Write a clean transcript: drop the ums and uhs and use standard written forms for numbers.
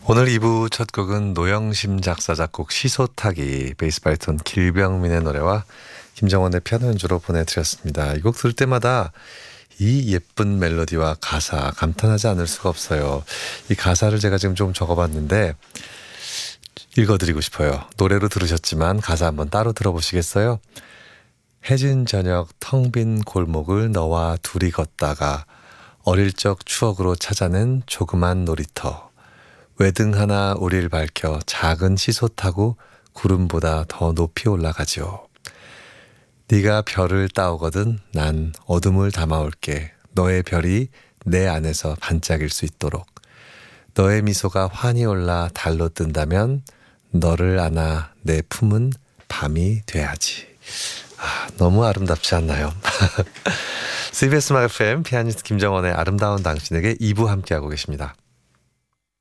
오늘 2부 첫 곡은 노영심 작사 작곡 시소타기 베이스 바리톤 길병민의 노래와 김정원의 피아노 연주로 보내드렸습니다. 이 곡 들을 때마다 이 예쁜 멜로디와 가사 감탄하지 않을 수가 없어요. 이 가사를 제가 지금 좀 적어봤는데 읽어드리고 싶어요. 노래로 들으셨지만 가사 한번 따로 들어보시겠어요? 해진 저녁 텅 빈 골목을 너와 둘이 걷다가 어릴 적 추억으로 찾아낸 조그만 놀이터. 외등 하나 우릴 밝혀 작은 시소 타고 구름보다 더 높이 올라가지요. 네가 별을 따오거든 난 어둠을 담아올게. 너의 별이 내 안에서 반짝일 수 있도록. 너의 미소가 환히 올라 달로 뜬다면 너를 안아 내 품은 밤이 돼야지. 너무 아름답지 않나요? CBS 음악 FM 피아니스트 김정원의 아름다운 당신에게 2부 함께하고 계십니다.